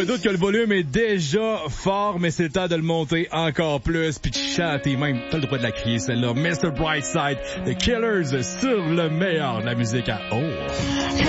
me doute que le volume est déjà fort, mais c'est le temps de le monter encore plus, puis de chanter même. T'as le droit de la crier, celle-là. Mr. Brightside, The Killers, sur le meilleur de la musique à Oh.